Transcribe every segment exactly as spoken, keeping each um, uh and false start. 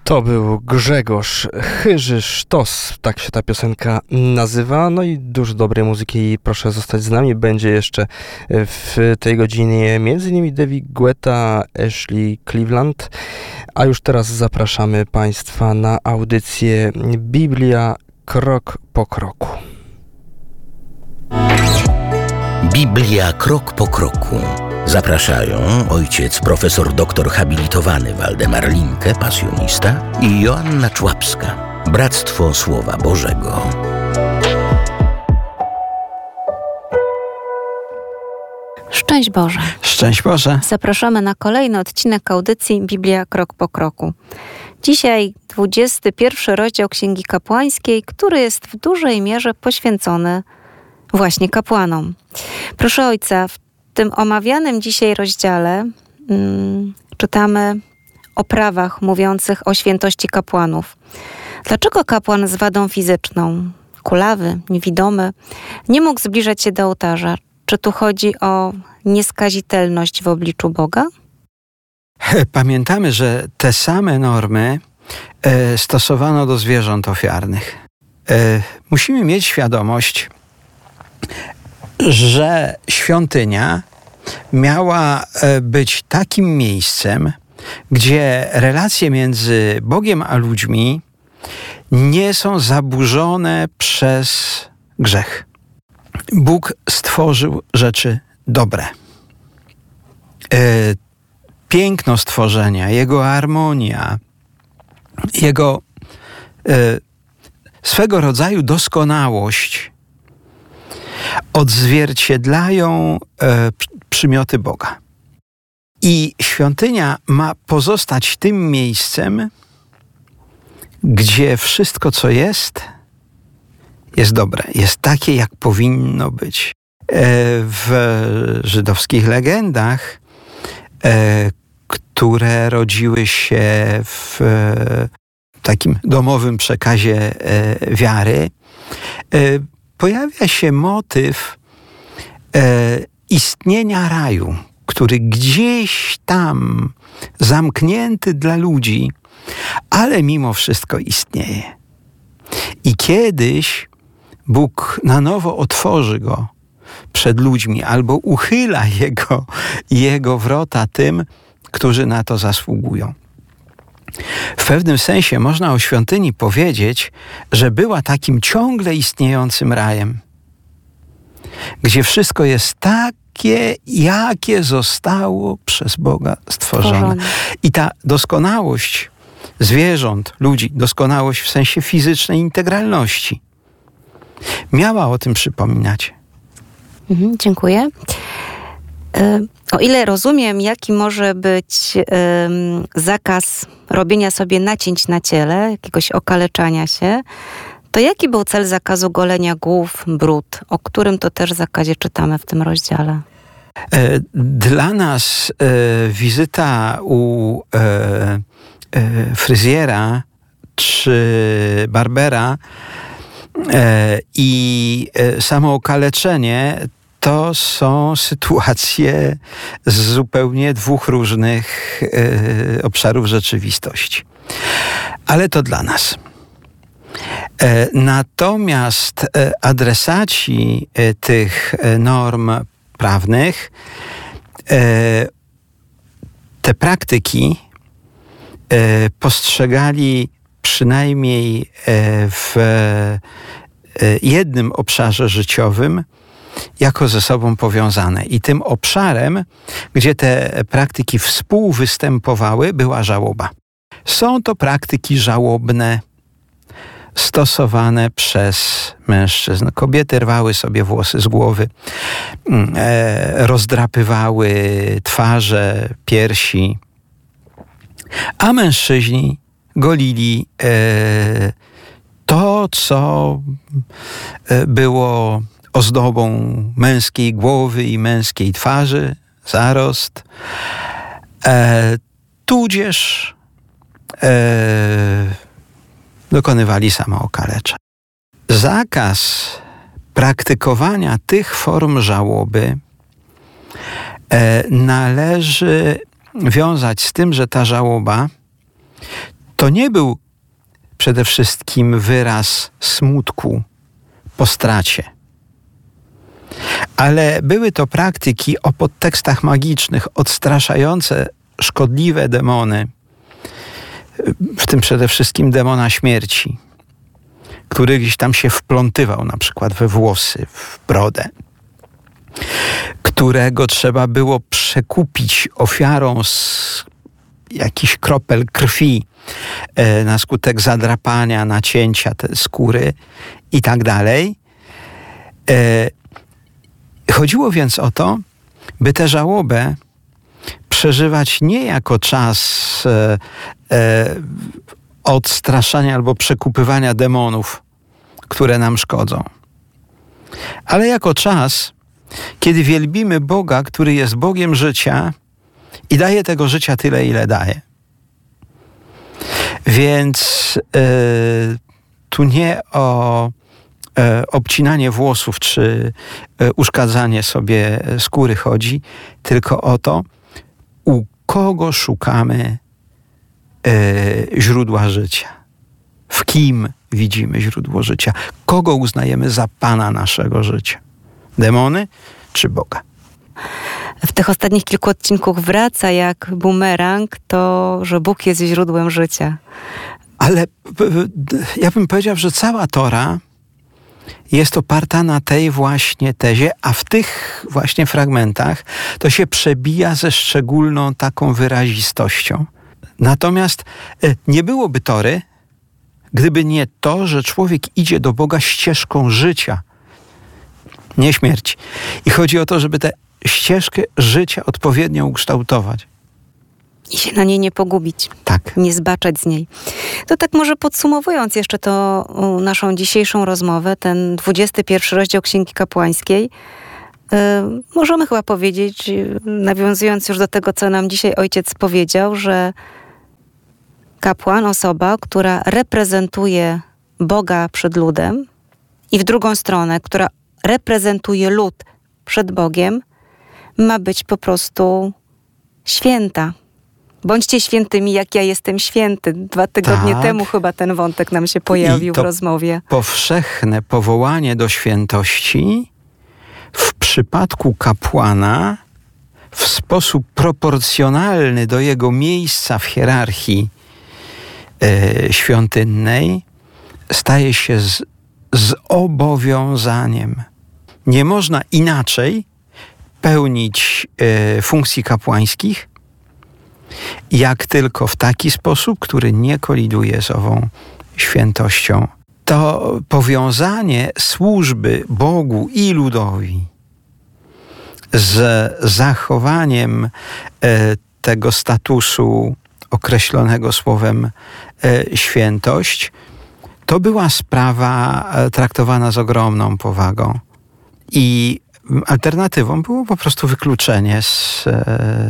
To był Grzegorz Chyży Sztos, tak się ta piosenka nazywa. No i dużo dobrej muzyki i proszę zostać z nami. Będzie jeszcze w tej godzinie między innymi David Guetta, Ashley Cleveland. A już teraz zapraszamy Państwa na audycję Biblia krok po kroku. Biblia krok po kroku. Zapraszają ojciec profesor doktor habilitowany Waldemar Linke, pasjonista, i Joanna Człapska, Bractwo Słowa Bożego. Szczęść Boże. Szczęść Boże. Zapraszamy na kolejny odcinek audycji Biblia krok po kroku. Dzisiaj dwudziesty pierwszy rozdział Księgi Kapłańskiej, który jest w dużej mierze poświęcony właśnie kapłanom. Proszę ojca, w tym omawianym dzisiaj rozdziale hmm, czytamy o prawach mówiących o świętości kapłanów. Dlaczego kapłan z wadą fizyczną, kulawy, niewidomy, nie mógł zbliżać się do ołtarza? Czy tu chodzi o nieskazitelność w obliczu Boga? Pamiętamy, że te same normy e, stosowano do zwierząt ofiarnych. E, musimy mieć świadomość, że świątynia miała być takim miejscem, gdzie relacje między Bogiem a ludźmi nie są zaburzone przez grzech. Bóg stworzył rzeczy dobre. E, piękno stworzenia, Jego harmonia, Jego e, swego rodzaju doskonałość odzwierciedlają e, przymioty Boga. I świątynia ma pozostać tym miejscem, gdzie wszystko, co jest, jest dobre, jest takie, jak powinno być. E, w żydowskich legendach, e, które rodziły się w e, takim domowym przekazie e, wiary, e, pojawia się motyw e, istnienia raju, który gdzieś tam zamknięty dla ludzi, ale mimo wszystko istnieje. I kiedyś Bóg na nowo otworzy go przed ludźmi albo uchyla jego, jego wrota tym, którzy na to zasługują. W pewnym sensie można o świątyni powiedzieć, że była takim ciągle istniejącym rajem, gdzie wszystko jest takie, jakie zostało przez Boga stworzone. Stworzone. I ta doskonałość zwierząt, ludzi, doskonałość w sensie fizycznej integralności, miała o tym przypominać. Mhm, dziękuję. O ile rozumiem, jaki może być um, zakaz robienia sobie nacięć na ciele, jakiegoś okaleczania się, to jaki był cel zakazu golenia głów, brud, o którym to też zakazie czytamy w tym rozdziale? Dla nas e, wizyta u e, e, fryzjera czy barbera e, i e, samo okaleczenie to są sytuacje z zupełnie dwóch różnych e, obszarów rzeczywistości. Ale to dla nas. E, natomiast e, adresaci e, tych e, norm prawnych e, te praktyki e, postrzegali przynajmniej e, w e, jednym obszarze życiowym jako ze sobą powiązane. I tym obszarem, gdzie te praktyki współwystępowały, była żałoba. Są to praktyki żałobne stosowane przez mężczyzn. Kobiety rwały sobie włosy z głowy, e, rozdrapywały twarze, piersi, a mężczyźni golili e, to, co było ozdobą męskiej głowy i męskiej twarzy, zarost, e, tudzież e, dokonywali samookaleczeń. Zakaz praktykowania tych form żałoby e, należy wiązać z tym, że ta żałoba to nie był przede wszystkim wyraz smutku po stracie, ale były to praktyki o podtekstach magicznych, odstraszające szkodliwe demony, w tym przede wszystkim demona śmierci, który gdzieś tam się wplątywał na przykład we włosy, w brodę, którego trzeba było przekupić ofiarą z jakichś kropel krwi e, na skutek zadrapania, nacięcia tej skóry i tak dalej. E, chodziło więc o to, by tę żałobę przeżywać nie jako czas e, e, odstraszania albo przekupywania demonów, które nam szkodzą, ale jako czas, kiedy wielbimy Boga, który jest Bogiem życia i daje tego życia tyle, ile daje. Więc e, tu nie o e, obcinanie włosów czy e, uszkadzanie sobie skóry chodzi, tylko o to, u kogo szukamy e, źródła życia. W kim widzimy źródło życia. Kogo uznajemy za Pana naszego życia. Demony czy Boga? W tych ostatnich kilku odcinkach wraca jak bumerang to, że Bóg jest źródłem życia. Ale ja bym powiedział, że cała Tora jest oparta na tej właśnie tezie, a w tych właśnie fragmentach to się przebija ze szczególną taką wyrazistością. Natomiast nie byłoby Tory, gdyby nie to, że człowiek idzie do Boga ścieżką życia, nie śmierci. I chodzi o to, żeby tę ścieżkę życia odpowiednio ukształtować. I się na niej nie pogubić. Tak. Nie zbaczać z niej. To tak może podsumowując jeszcze to naszą dzisiejszą rozmowę, ten dwudziesty pierwszy rozdział Księgi Kapłańskiej, yy, możemy chyba powiedzieć, nawiązując już do tego, co nam dzisiaj ojciec powiedział, że kapłan, osoba, która reprezentuje Boga przed ludem i w drugą stronę, która reprezentuje lud przed Bogiem, ma być po prostu święta. Bądźcie świętymi, jak ja jestem święty. Dwa tygodnie tak. temu chyba ten wątek nam się pojawił w rozmowie. Powszechne powołanie do świętości w przypadku kapłana w sposób proporcjonalny do jego miejsca w hierarchii e, świątynnej staje się z, zobowiązaniem. Nie można inaczej pełnić e, funkcji kapłańskich, jak tylko w taki sposób, który nie koliduje z ową świętością. To powiązanie służby Bogu i ludowi z zachowaniem e, tego statusu określonego słowem e, świętość, to była sprawa e, traktowana z ogromną powagą. I alternatywą było po prostu wykluczenie z, e,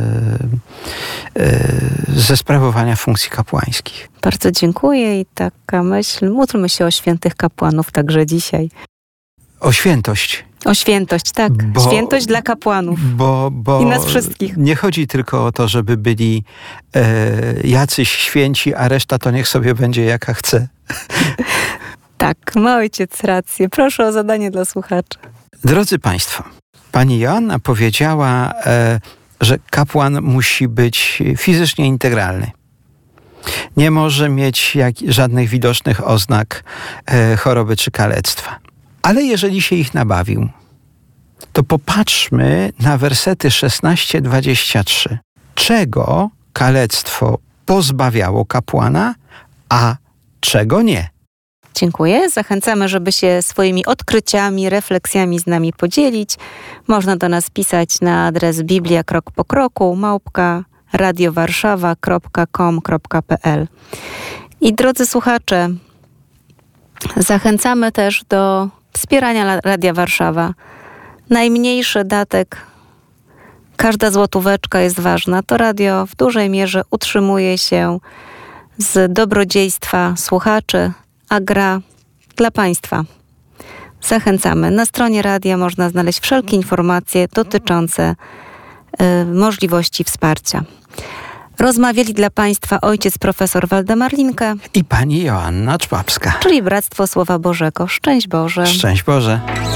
e, ze sprawowania funkcji kapłańskich. Bardzo dziękuję i taka myśl, módlmy się o świętych kapłanów także dzisiaj. O świętość. O świętość, tak. Bo, świętość dla kapłanów bo, bo i nas wszystkich. Nie chodzi tylko o to, żeby byli e, jacyś święci, a reszta to niech sobie będzie jaka chce. Tak, ma ojciec rację. Proszę o zadanie dla słuchaczy. Drodzy Państwo, pani Joanna powiedziała, e, że kapłan musi być fizycznie integralny. Nie może mieć jak, żadnych widocznych oznak e, choroby czy kalectwa. Ale jeżeli się ich nabawił, to popatrzmy na wersety szesnaście dwadzieścia trzy. Czego kalectwo pozbawiało kapłana, a czego nie? Dziękuję. Zachęcamy, żeby się swoimi odkryciami, refleksjami z nami podzielić. Można do nas pisać na adres biblia krok po kroku małpka radiowarszawa kropka com kropka p l. I drodzy słuchacze, zachęcamy też do wspierania Radia Warszawa. Najmniejszy datek, każda złotóweczka jest ważna. To radio w dużej mierze utrzymuje się z dobrodziejstwa słuchaczy, a gra dla Państwa. Zachęcamy. Na stronie radia można znaleźć wszelkie informacje dotyczące y, możliwości wsparcia. Rozmawiali dla Państwa ojciec profesor Waldemar Linke i pani Joanna Człapska. Czyli Bractwo Słowa Bożego. Szczęść Boże. Szczęść Boże.